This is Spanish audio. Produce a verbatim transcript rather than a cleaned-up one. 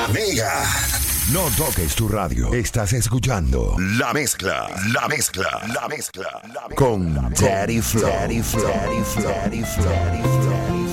Mega. No toques tu radio. Estás escuchando La mezcla, la mezcla, la mezcla, la mezcla. Con Daddy Flow. Daddy Flow. Daddy Flow. Daddy Flow.